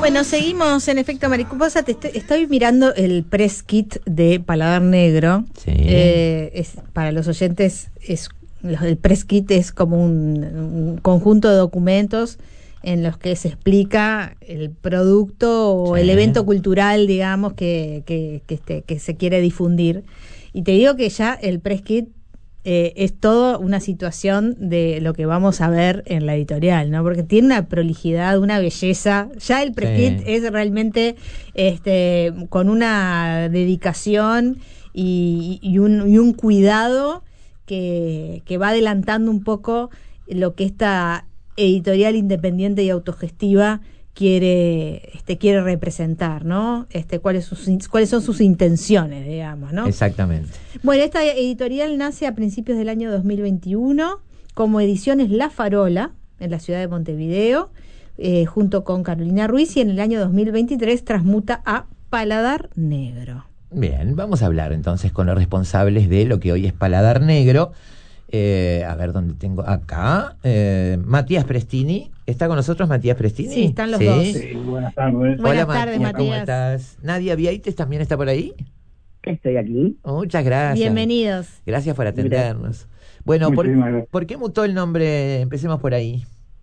Bueno, seguimos en Efecto Mariposa. Estoy mirando el press kit de Paladar Negro. Sí. Para los oyentes, el press kit es como un conjunto de documentos en los que se explica el producto o el evento cultural, digamos, que se quiere difundir. Y te digo que ya el press kit es toda una situación de lo que vamos a ver en la editorial, ¿no? Porque tiene una prolijidad, una belleza. Ya el press kit es realmente con una dedicación y un cuidado que va adelantando un poco lo que esta editorial independiente y autogestiva quiere representar, ¿no? Cuáles son sus intenciones, digamos, ¿no? Exactamente. Bueno, esta editorial nace a principios del año 2021 como Ediciones La Farola en la ciudad de Montevideo, junto con Carolina Ruiz, y en el año 2023 transmuta a Paladar Negro. Bien, vamos a hablar entonces con los responsables de lo que hoy es Paladar Negro. A ver dónde tengo acá. Matías Prestini. ¿Está con nosotros Matías Prestini? Sí, están los dos. Sí, buenas tardes. Buenas Hola, tardes, Matías. ¿Cómo estás? Nadia Viaites también está por ahí. Estoy aquí. Muchas gracias. Bienvenidos. Gracias por atendernos. Bueno, ¿por qué mutó el nombre? Empecemos por ahí.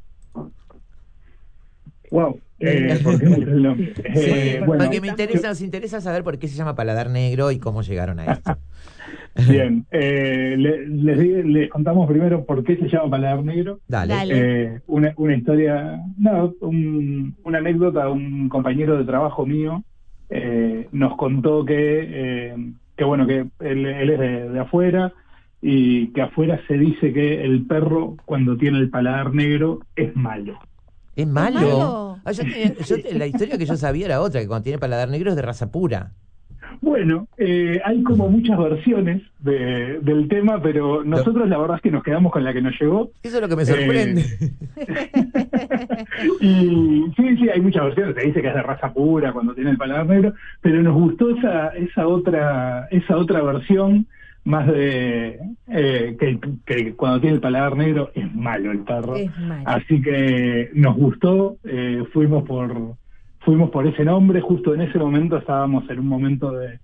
Wow. ¿Por qué mutó el nombre? Porque nos interesa saber por qué se llama Paladar Negro y cómo llegaron a esto. Bien, les contamos primero por qué se llama Paladar Negro. Dale. Una historia, una anécdota. Un compañero de trabajo mío nos contó que él es de afuera, y que afuera se dice que el perro, cuando tiene el paladar negro, es malo. ¿Es malo? La historia que yo sabía era otra, que cuando tiene paladar negro es de raza pura. Bueno, hay como muchas versiones del tema, pero nosotros la verdad es que nos quedamos con la que nos llegó. Eso es lo que me sorprende. Y sí, hay muchas versiones. Se dice que es de raza pura cuando tiene el paladar negro, pero nos gustó esa otra versión, más de que cuando tiene el paladar negro es malo el perro. Es malo. Así que nos gustó, fuimos por ese nombre. Justo en ese momento estábamos en un momento de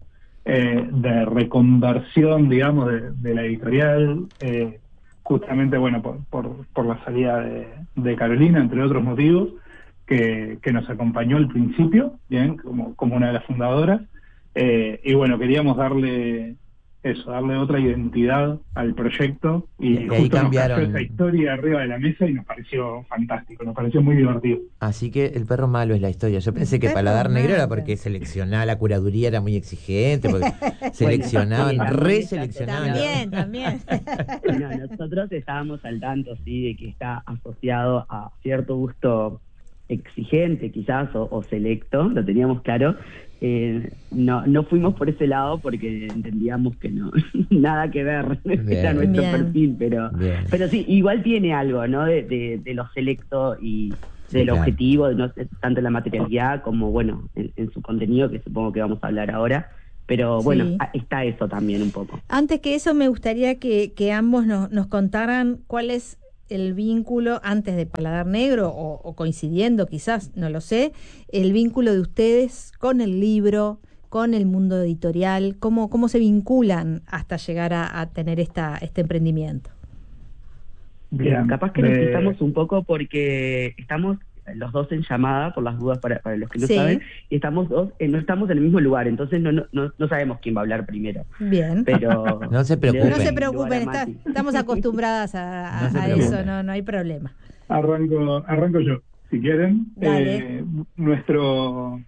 reconversión, digamos, de la editorial, justamente, bueno, por la salida de Carolina, entre otros motivos, que nos acompañó al principio, bien, como una de las fundadoras, y bueno, queríamos darle otra identidad al proyecto, y justo cambiaron. Nos cayó esa historia arriba de la mesa y nos pareció fantástico, nos pareció muy divertido. Así que el perro malo es la historia. Yo pensé que Paladar Negro era porque seleccionaba, la curaduría era muy exigente, porque seleccionaban, reseleccionaban. También. No, nosotros estábamos al tanto, sí, de que está asociado a cierto gusto exigente, quizás, o selecto, lo teníamos claro. No fuimos por ese lado porque entendíamos que no, nada que ver, era nuestro perfil, pero sí, igual tiene algo, ¿no? De lo selecto y del objetivo, tanto en la materialidad como, bueno, en su contenido, que supongo que vamos a hablar ahora. Pero bueno, está eso también un poco. Antes que eso, me gustaría que ambos nos contaran cuál es el vínculo, antes de Paladar Negro, o coincidiendo quizás, no lo sé, el vínculo de ustedes con el libro, con el mundo editorial, cómo se vinculan hasta llegar a tener este emprendimiento. Bien, capaz que nos fijamos un poco porque estamos los dos en llamada, por las dudas para los que no saben, y estamos no estamos en el mismo lugar, entonces no sabemos quién va a hablar primero. Bien. Pero no se preocupen, estamos acostumbradas a eso, no hay problema. Arranco yo, si quieren. Dale. Nuestra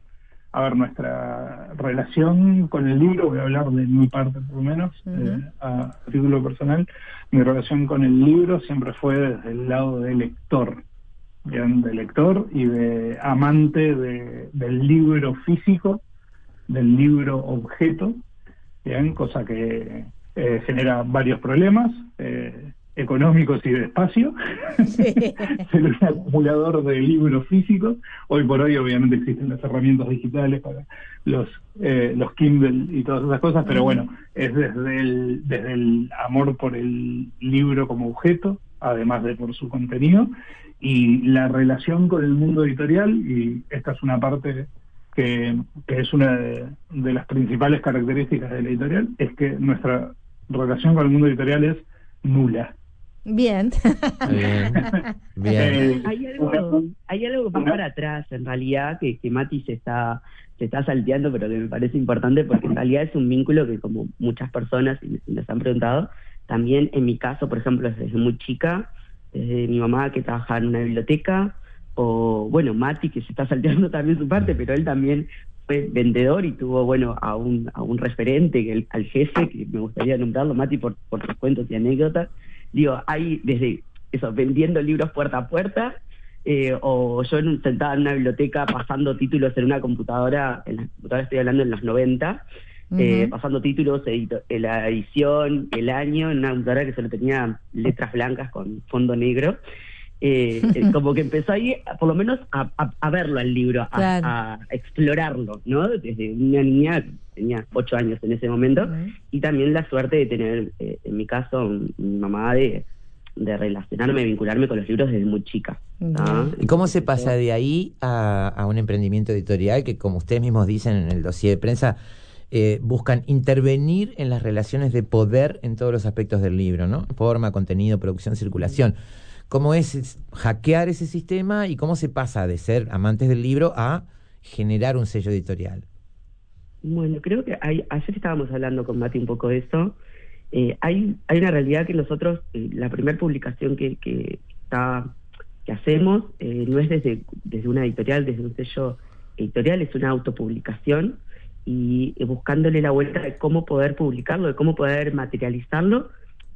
relación con el libro, voy a hablar de mi parte por lo menos, a título personal. Mi relación con el libro siempre fue desde el lado del lector. Bien, de lector y de amante del libro físico, del libro objeto, bien, cosa que genera varios problemas económicos y de espacio. Ser un acumulador de libros físicos. Hoy por hoy obviamente existen las herramientas digitales para los Kindle y todas esas cosas, pero bueno, es desde el amor por el libro como objeto además de por su contenido, y la relación con el mundo editorial, y esta es una parte que es una de las principales características de la editorial, es que nuestra relación con el mundo editorial es nula. Bien. Bien. Hay algo más para atrás, en realidad, que Mati se está salteando, pero que me parece importante, porque en realidad es un vínculo que, como muchas personas y nos han preguntado, también en mi caso, por ejemplo, desde muy chica, desde mi mamá que trabajaba en una biblioteca, o bueno, Mati que se está salteando también su parte, pero él también fue vendedor y tuvo, bueno, a un referente, al jefe, que me gustaría nombrarlo, Mati, por sus cuentos y anécdotas. Digo, hay desde eso, vendiendo libros puerta a puerta, o yo sentada en una biblioteca pasando títulos en una computadora, estoy hablando en los 90, pasando títulos, la edición, el año, en una computadora que solo tenía letras blancas con fondo negro. Como que empezó ahí, por lo menos, a verlo al libro, claro, a explorarlo, ¿no? Desde una niña, tenía 8 años en ese momento, y también la suerte de tener, en mi caso, mi mamá, de relacionarme, vincularme con los libros desde muy chica. ¿Y cómo se pasa de ahí a un emprendimiento editorial que, como ustedes mismos dicen en el dossier de prensa, buscan intervenir en las relaciones de poder en todos los aspectos del libro, ¿no? Forma, contenido, producción, circulación. ¿Cómo es hackear ese sistema y cómo se pasa de ser amantes del libro a generar un sello editorial? Bueno, creo que ayer estábamos hablando con Mati un poco de eso. Hay una realidad que nosotros, la primera publicación que hacemos, no es desde una editorial, desde un sello editorial, es una autopublicación, y buscándole la vuelta de cómo poder publicarlo, de cómo poder materializarlo,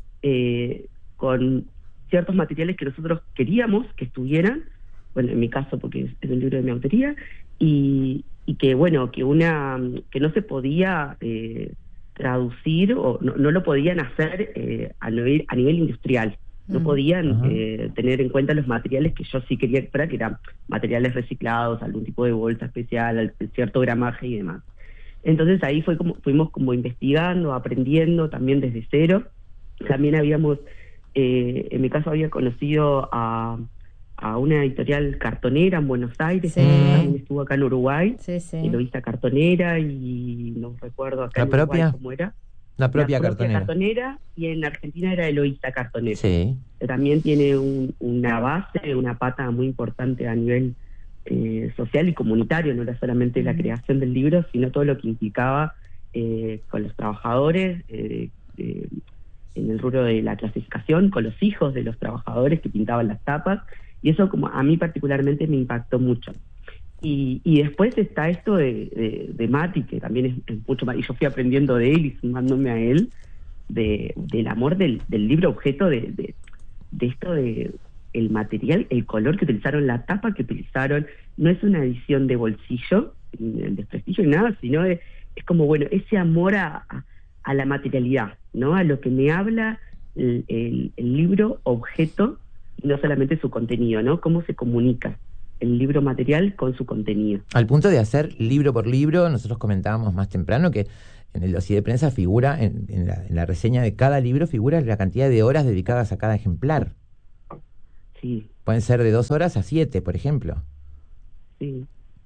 con ciertos materiales que nosotros queríamos que estuvieran, bueno, en mi caso porque es un libro de mi autoría, y que bueno, que no se podía traducir, o no lo podían hacer a nivel industrial, no podían tener en cuenta los materiales que yo sí quería extraer, que eran materiales reciclados, algún tipo de bolsa especial, cierto gramaje y demás. Entonces ahí fuimos como investigando, aprendiendo también desde cero. También habíamos, en mi caso había conocido a una editorial cartonera en Buenos Aires, Sí. también estuvo acá en Uruguay, Sí, sí. Eloísa Cartonera, y no recuerdo acá en Uruguay cómo era. La propia cartonera. Y en Argentina era Eloísa Cartonera. Sí. También tiene una base, una pata muy importante a nivel social y comunitario, no era solamente la creación del libro, sino todo lo que implicaba con los trabajadores, en el rubro de la clasificación, con los hijos de los trabajadores que pintaban las tapas, y eso como a mí particularmente me impactó mucho. Y después está esto de Mati, que también es mucho más, y yo fui aprendiendo de él y sumándome a él, del amor del libro objeto, de esto de el material, el color que utilizaron, la tapa que utilizaron. No es una edición de bolsillo, el desprestigio ni nada, sino es como, bueno, ese amor a la materialidad, ¿no? A lo que me habla el libro objeto, y no solamente su contenido, ¿no? Cómo se comunica el libro material con su contenido. Al punto de hacer libro por libro, nosotros comentábamos más temprano que en el dossier de prensa figura, en la reseña de cada libro, figura la cantidad de horas dedicadas a cada ejemplar. Sí. Pueden ser de 2 horas a 7, por ejemplo. Sí.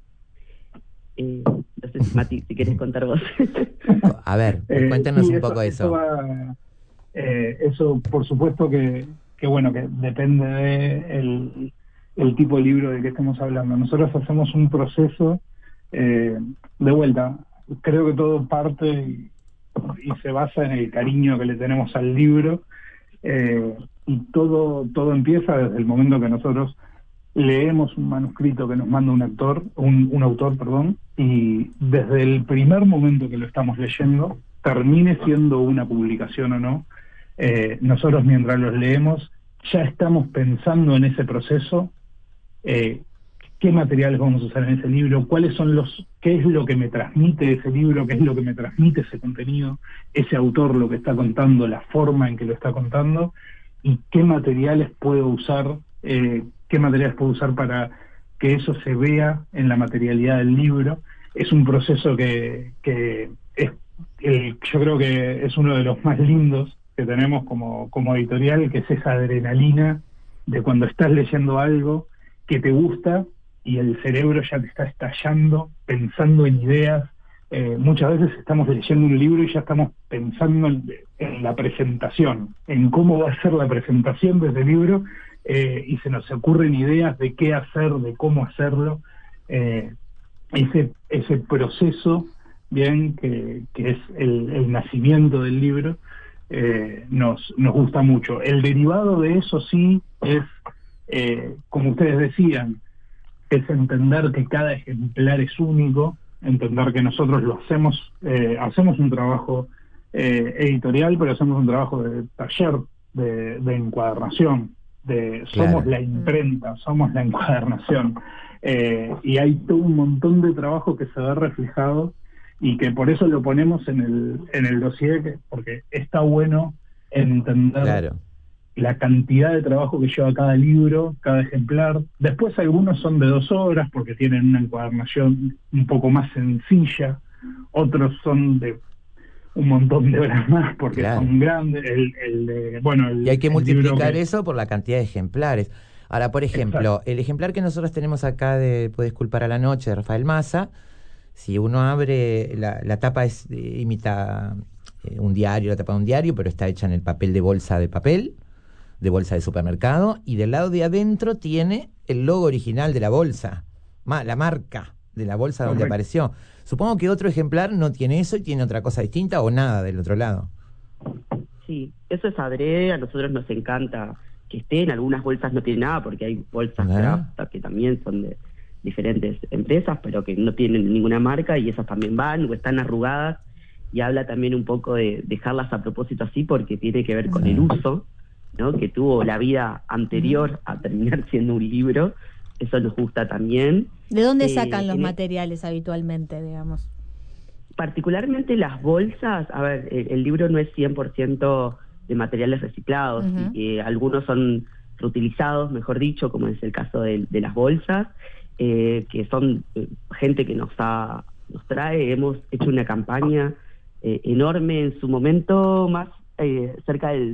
No sé si, Mati, si querés contar vos. A ver, cuéntenos un poco eso. Eso, por supuesto que bueno, que depende de el tipo de libro de que estemos hablando. Nosotros hacemos un proceso, de vuelta, creo que todo parte y se basa en el cariño que le tenemos al libro, y todo empieza desde el momento que nosotros leemos un manuscrito que nos manda un autor, y desde el primer momento que lo estamos leyendo, termine siendo una publicación o no, nosotros mientras los leemos ya estamos pensando en ese proceso, qué materiales vamos a usar en ese libro, qué es lo que me transmite ese libro, qué es lo que me transmite ese contenido, ese autor lo que está contando, la forma en que lo está contando, y qué materiales puedo usar para que eso se vea en la materialidad del libro. Es un proceso que es, yo creo que es uno de los más lindos que tenemos como editorial, que es esa adrenalina de cuando estás leyendo algo que te gusta y el cerebro ya te está estallando, pensando en ideas. Muchas veces estamos leyendo un libro y ya estamos pensando en la presentación, en cómo va a ser la presentación de ese libro, y se nos ocurren ideas de qué hacer, de cómo hacerlo. Ese proceso, bien, que es el nacimiento del libro, nos gusta mucho. El derivado de eso sí es, como ustedes decían, es entender que cada ejemplar es único, entender que nosotros lo hacemos un trabajo editorial, pero hacemos un trabajo de taller, de encuadernación, somos la imprenta, somos la encuadernación, y hay todo un montón de trabajo que se ve reflejado y que por eso lo ponemos en el dossier, porque está bueno entender la cantidad de trabajo que lleva cada libro, cada ejemplar. Después algunos son de 2 horas porque tienen una encuadernación un poco más sencilla, otros son de un montón de horas más porque son grandes. Y hay que multiplicar eso por la cantidad de ejemplares. Ahora, por ejemplo, el ejemplar que nosotros tenemos acá de Puedes culpar a la noche, de Rafael Mazza, si uno abre, la tapa imita un diario, la tapa de un diario, pero está hecha en el papel de bolsa de supermercado, y del lado de adentro tiene el logo original de la bolsa, la marca de la bolsa donde apareció. Supongo que otro ejemplar no tiene eso y tiene otra cosa distinta o nada del otro lado. Sí, eso es adrede, a nosotros nos encanta que estén, algunas bolsas no tienen nada porque hay bolsas craft que también son de diferentes empresas, pero que no tienen ninguna marca y esas también van o están arrugadas, y habla también un poco de dejarlas a propósito así porque tiene que ver con el uso, ¿no?, que tuvo la vida anterior a terminar siendo un libro. Eso nos gusta también. ¿De dónde sacan los materiales habitualmente, digamos? Particularmente las bolsas, a ver, el libro no es 100% de materiales reciclados, y algunos son reutilizados, mejor dicho, como es el caso de las bolsas, que son gente que nos trae. Hemos hecho una campaña enorme en su momento, más cerca del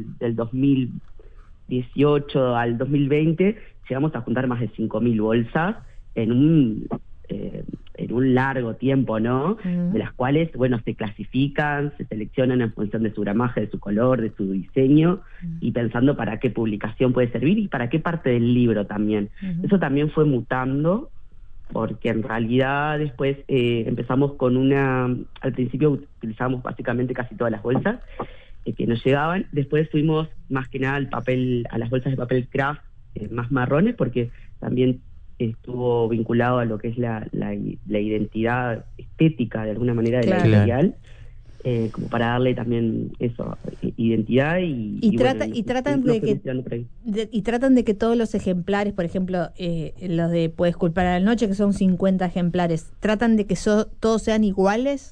2018 al 2020, llegamos a juntar más de 5.000 bolsas en un largo tiempo, ¿no? De las cuales, bueno, se clasifican, se seleccionan en función de su gramaje, de su color, de su diseño, y pensando para qué publicación puede servir y para qué parte del libro también. Eso también fue mutando, porque en realidad después empezamos con al principio utilizábamos básicamente casi todas las bolsas que nos llegaban. Después fuimos más que nada a las bolsas de papel craft más marrones, porque también estuvo vinculado a lo que es la identidad estética de alguna manera de la editorial, como para darle también eso, identidad tratan de que todos los ejemplares, por ejemplo, los de Puedes culpar a la noche, que son 50 ejemplares, tratan de que todos sean iguales.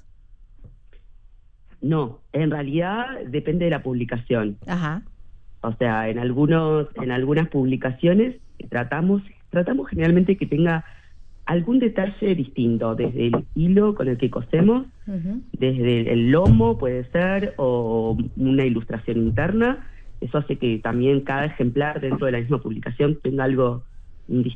No, en realidad depende de la publicación. Ajá. O sea, en algunas publicaciones tratamos generalmente que tenga algún detalle distinto, desde el hilo con el que cosemos, desde el lomo puede ser, o una ilustración interna. Eso hace que también cada ejemplar dentro de la misma publicación tenga algo distinto.